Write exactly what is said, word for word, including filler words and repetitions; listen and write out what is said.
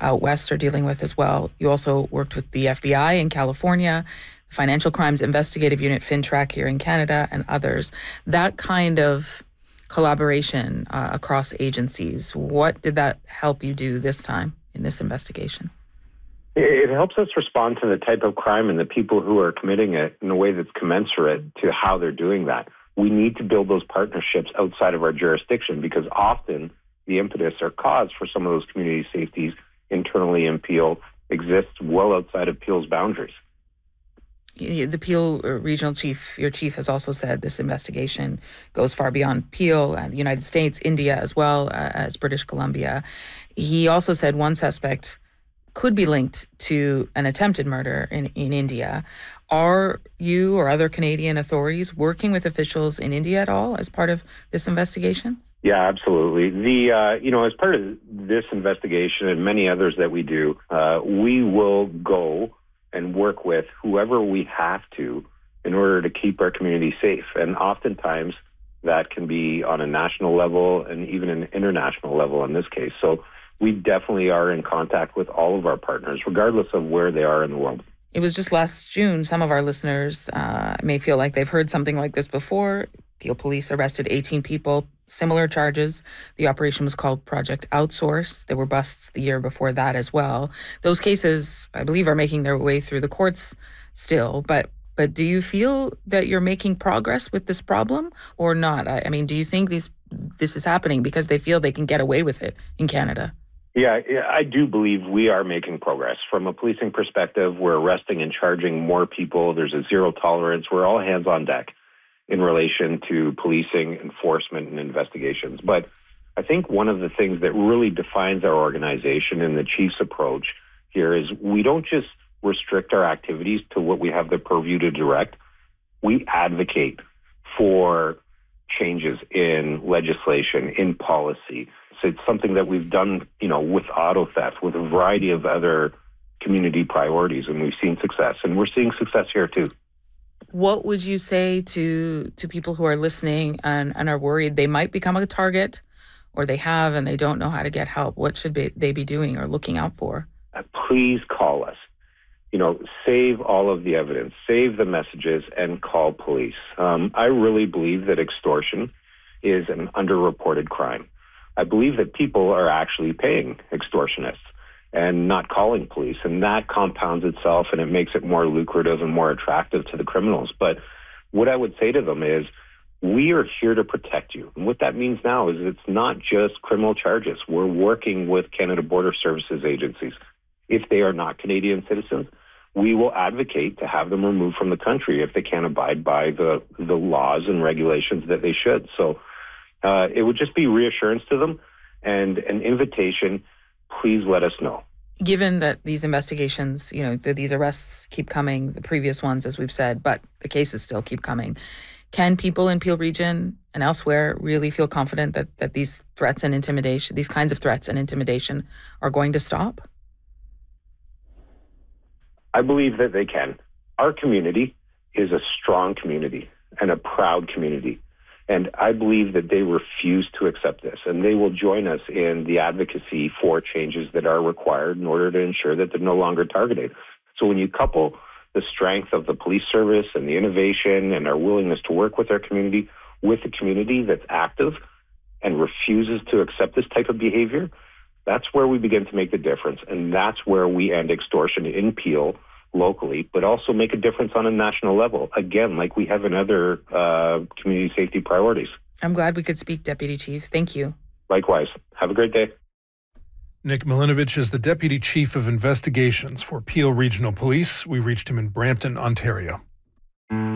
out west are dealing with as well. You also worked with the F B I in California, Financial Crimes Investigative Unit, FinTrack here in Canada, and others. That kind of collaboration uh, across agencies, what did that help you do this time in this investigation? It helps us respond to the type of crime and the people who are committing it in a way that's commensurate to how they're doing that. We need to build those partnerships outside of our jurisdiction because often the impetus or cause for some of those community safeties internally in Peel exists well outside of Peel's boundaries. The Peel regional chief, your chief, has also said this investigation goes far beyond Peel and the United States, India as well as British Columbia. He also said one suspect could be linked to an attempted murder in, in India. Are you or other Canadian authorities working with officials in India at all as part of this investigation? Yeah, absolutely. The uh, you know, as part of this investigation and many others that we do, uh, we will go and work with whoever we have to in order to keep our community safe. And oftentimes that can be on a national level and even an international level in this case. So we definitely are in contact with all of our partners, regardless of where they are in the world. It was just last June. Some of our listeners uh, may feel like they've heard something like this before. Peel Police arrested eighteen people, similar charges. The operation was called Project Outsource. There were busts the year before that as well. Those cases, I believe, are making their way through the courts still. But but do you feel that you're making progress with this problem or not? I, I mean, do you think these this is happening because they feel they can get away with it in Canada? Yeah, I do believe we are making progress. From a policing perspective, we're arresting and charging more people. There's a zero tolerance. We're all hands on deck in relation to policing, enforcement, and investigations. But I think one of the things that really defines our organization and the chief's approach here is we don't just restrict our activities to what we have the purview to direct. We advocate for changes in legislation, in policy. So it's something that we've done, you know, with auto theft, with a variety of other community priorities, and we've seen success. And we're seeing success here too. What would you say to to people who are listening and, and are worried they might become a target, or they have and they don't know how to get help? What should be, they be doing or looking out for? Uh, please call us. You know, save all of the evidence, save the messages, and call police. Um, I really believe that extortion is an underreported crime. I believe that people are actually paying extortionists and not calling police, and that compounds itself and it makes it more lucrative and more attractive to the criminals. But what I would say to them is, we are here to protect you. And what that means now is it's not just criminal charges. We're working with Canada Border Services agencies. If they are not Canadian citizens, we will advocate to have them removed from the country if they can't abide by the, the laws and regulations that they should. So uh, it would just be reassurance to them and an invitation, please let us know. Given that these investigations, you know, that these arrests keep coming, the previous ones, as we've said, but the cases still keep coming, can people in Peel Region and elsewhere really feel confident that, that these threats and intimidation, these kinds of threats and intimidation are going to stop? I believe that they can. Our community is a strong community and a proud community. And I believe that they refuse to accept this, and they will join us in the advocacy for changes that are required in order to ensure that they're no longer targeted. So when you couple the strength of the police service and the innovation and our willingness to work with our community with a community that's active and refuses to accept this type of behavior, that's where we begin to make the difference. And that's where we end extortion in Peel locally, but also make a difference on a national level. Again, like we have in other uh, community safety priorities. I'm glad we could speak, Deputy Chief. Thank you. Likewise. Have a great day. Nick Milinovich is the Deputy Chief of Investigations for Peel Regional Police. We reached him in Brampton, Ontario.